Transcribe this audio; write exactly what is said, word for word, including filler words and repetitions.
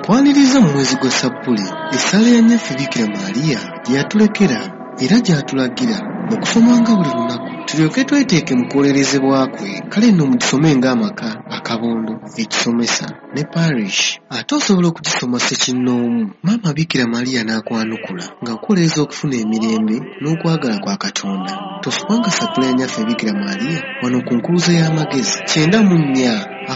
Mpwaniriza mu mwezi gwa Sappuli essaala ya nnyaffe Bikira Maaliya gye yatulekera era gy'atulagira okusomanga buli lunaku tulyoke tweteeke mu kwolerezebwa kwe. Kale nno mugisome ng'amaka akabondo ekisomesa ne parish. Ate osobola okugisoma ssekinnoomu maama Bikira Maaliya n'akwanukula nga kukolereza okufuna emirembe n'okwagala kwa Katonda. Tosomanga Sappuli ya nnyaffe Bikira Maaliya wano ku nkuluze y'amagezi kyenda mu nnya.